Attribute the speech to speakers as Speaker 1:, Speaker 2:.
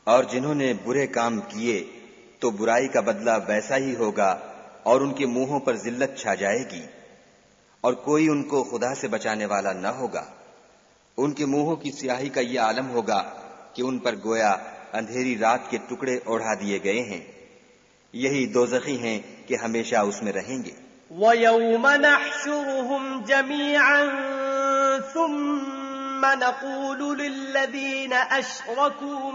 Speaker 1: और जिन्होंने बुरे काम किए तो बुराई का बदला वैसा ही होगा और उनके मुंहों पर जिल्लत छा जाएगी और कोई उनको खुदा से बचाने वाला न होगा। उनके मुंहों की स्याही का यह आलम होगा कि उन पर गोया अंधेरी रात के टुकड़े ओढ़ा दिए गए हैं। यही दोज़खी हैं कि हमेशा उसमें रहेंगे।
Speaker 2: वयौम नहशुरुहुम जमीअन सुम्मा नक़ूलु लिल्लज़ीना अशरकू